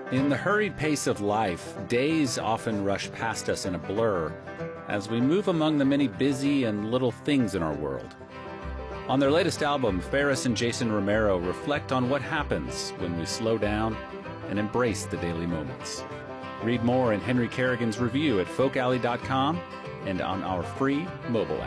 In the hurried pace of life, days often rush past us in a blur as we move among the many busy and little things in our world. On their latest album, Faris and Jason Romero reflect on what happens when we slow down and embrace the daily moments. Read more in Henry Kerrigan's review at folkalley.com and on our free mobile app.